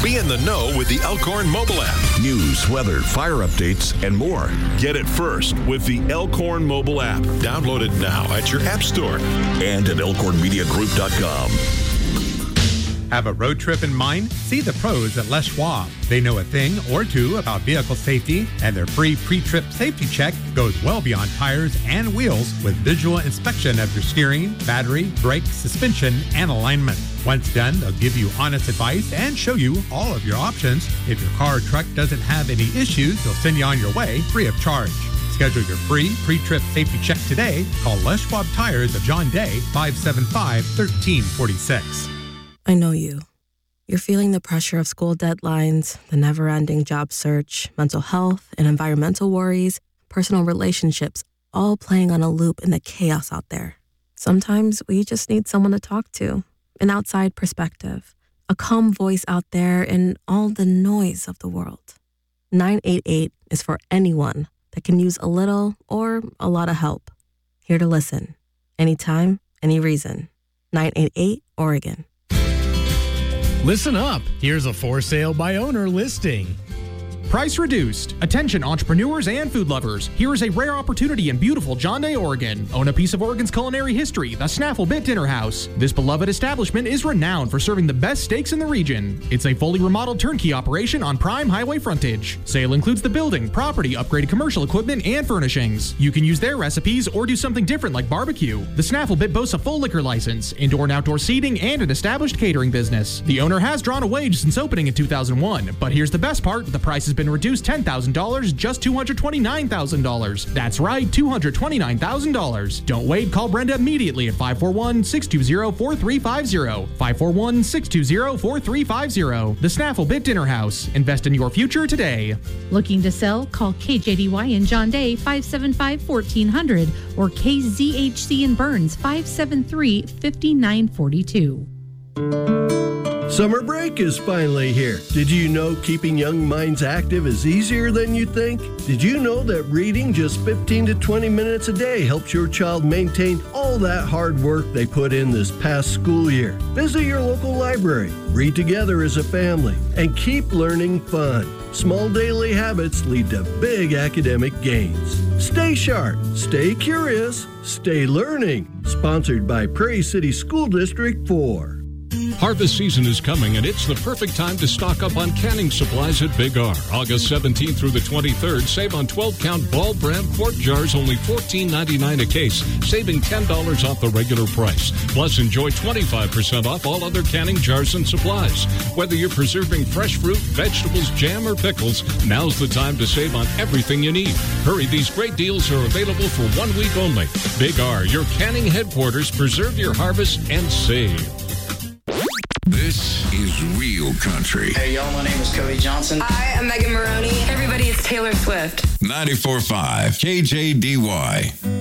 Be in the know with the Elkhorn mobile app. News, weather, fire updates, and more. Get it first with the Elkhorn mobile app. Download it now at your app store and at elkhornmediagroup.com. Have a road trip in mind? See the pros at Les Schwab. They know a thing or two about vehicle safety, and their free pre-trip safety check goes well beyond tires and wheels with visual inspection of your steering, battery, brake, suspension, and alignment. Once done, they'll give you honest advice and show you all of your options. If your car or truck doesn't have any issues, they'll send you on your way free of charge. Schedule your free pre-trip safety check today. Call Les Schwab Tires of John Day, 575-1346. I know you. You're feeling the pressure of school deadlines, the never-ending job search, mental health and environmental worries, personal relationships, all playing on a loop in the chaos out there. Sometimes we just need someone to talk to, an outside perspective, a calm voice out there in all the noise of the world. 988 is for anyone that can use a little or a lot of help. Here to listen. Anytime, any reason. 988 Oregon. Listen up. Here's a for sale by owner listing. Price reduced. Attention entrepreneurs and food lovers. Here is a rare opportunity in beautiful John Day, Oregon. Own a piece of Oregon's culinary history, the Snaffle Bit Dinner House. This beloved establishment is renowned for serving the best steaks in the region. It's a fully remodeled turnkey operation on prime highway frontage. Sale includes the building, property, upgraded commercial equipment, and furnishings. You can use their recipes or do something different like barbecue. The Snaffle Bit boasts a full liquor license, indoor and outdoor seating, and an established catering business. The owner has drawn a wage since opening in 2001, but here's the best part, the price has been reduced $10,000, just $229,000. That's right, $229,000. Don't wait, call Brenda immediately at 541-620-4350. 541-620-4350. The Snaffle Bit Dinner House. Invest in your future today. Looking to sell? Call KJDY in John Day 575-1400 or KZHC in Burns 573-5942. Summer break is finally here. Did you know keeping young minds active is easier than you think? Did you know that reading just 15 to 20 minutes a day helps your child maintain all that hard work they put in this past school year? Visit your local library, read together as a family, and keep learning fun. Small daily habits lead to big academic gains. Stay sharp, stay curious, stay learning. Sponsored by Prairie City School District 4. Harvest season is coming, and it's the perfect time to stock up on canning supplies at Big R. August 17th through the 23rd, save on 12-count Ball brand quart jars, only $14.99 a case, saving $10 off the regular price. Plus, enjoy 25% off all other canning jars and supplies. Whether you're preserving fresh fruit, vegetables, jam, or pickles, now's the time to save on everything you need. Hurry, these great deals are available for 1 week only. Big R, your canning headquarters. Preserve your harvest and save. This is Real Country. Hey, y'all, my name is Cody Johnson. Hi, I'm Megan Maroney. Everybody, it's Taylor Swift. 94.5 KJDY.